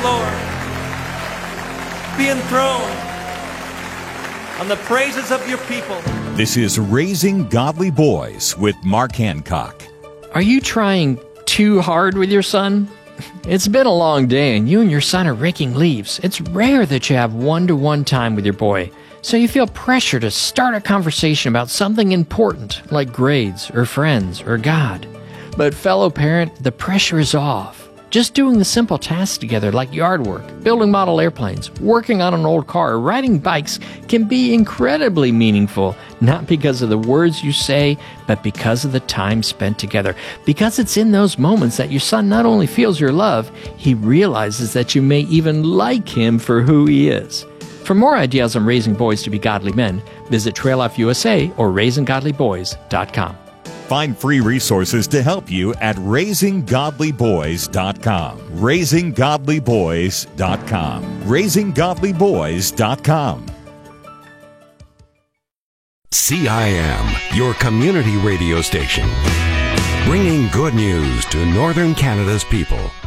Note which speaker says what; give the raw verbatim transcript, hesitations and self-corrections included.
Speaker 1: Lord, be enthroned on the praises of your people.
Speaker 2: This is Raising Godly Boys with Mark Hancock.
Speaker 3: Are you trying too hard with your son? It's been a long day and you and your son are raking leaves. It's rare that you have one-to-one time with your boy, so you feel pressure to start a conversation about something important like grades or friends or God. But fellow parent, the pressure is off. Just doing the simple tasks together like yard work, building model airplanes, working on an old car, or riding bikes can be incredibly meaningful, not because of the words you say, but because of the time spent together. Because it's in those moments that your son not only feels your love, he realizes that you may even like him for who he is. For more ideas on raising boys to be godly men, visit Trail Life U S A or raising godly boys dot com.
Speaker 2: Find free resources to help you at raising godly boys dot com. raising godly boys dot com. raising godly boys dot com.
Speaker 4: C I M, your community radio station, bringing good news to Northern Canada's people.